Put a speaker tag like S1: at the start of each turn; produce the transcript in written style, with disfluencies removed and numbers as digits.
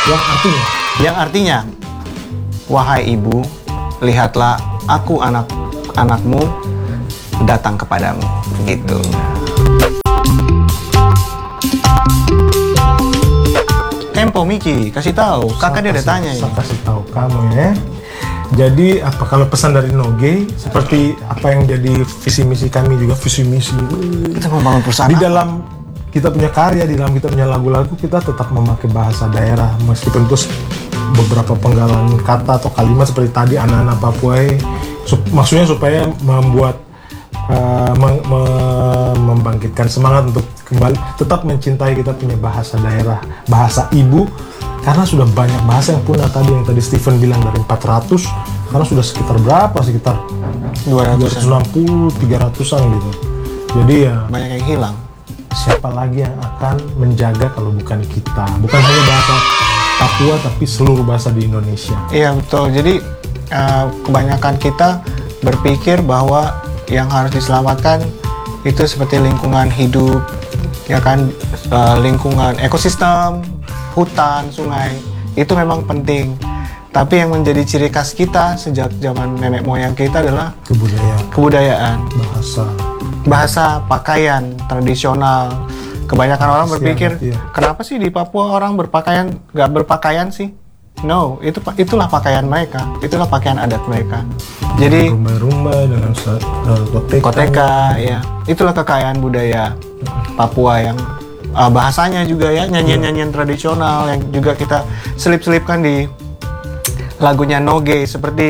S1: Yang artinya, wahai ibu, lihatlah aku anakmu datang kepadamu. Gitu. Tempo Miki, kasih tahu. Kakak dia ada tanya
S2: Saya
S1: ini.
S2: kasih tahu kamu ya. Jadi apa kalau pesan dari Noge seperti apa yang jadi visi misi kami juga visi misi.
S1: Kita membangun perusahaan.
S2: Di dalam kita punya karya, di dalam kita punya lagu-lagu, kita tetap memakai bahasa daerah meskipun terus beberapa penggalan kata atau kalimat seperti tadi anak-anak Papua. Maksudnya supaya membuat membangkitkan semangat untuk kembali tetap mencintai kita punya bahasa daerah, bahasa ibu. Karena sudah banyak bahasa yang punah tadi yang tadi Steven bilang dari 400, karena sudah sekitar berapa? Sekitar 260, 300-an gitu. Jadi ya
S1: Banyak yang hilang.
S2: siapa lagi yang akan menjaga kalau bukan kita? Bukan hanya bahasa Papua tapi seluruh bahasa di Indonesia.
S1: Iya betul. Jadi kebanyakan kita berpikir bahwa yang harus diselamatkan itu seperti lingkungan hidup, ya kan, lingkungan ekosistem, hutan, sungai, itu memang penting. Tapi yang menjadi ciri khas kita sejak zaman nenek moyang kita adalah kebudayaan, bahasa, pakaian tradisional. Kebanyakan orang berpikir, kenapa sih di Papua orang nggak berpakaian sih? No, itulah pakaian mereka, itulah pakaian adat mereka. Jadi
S2: rumah-rumah dengan
S1: koteka, ya, itulah kekayaan budaya Papua yang bahasanya juga ya, nyanyian-nyanyian tradisional yang juga kita selip-selipkan di lagunya Noge seperti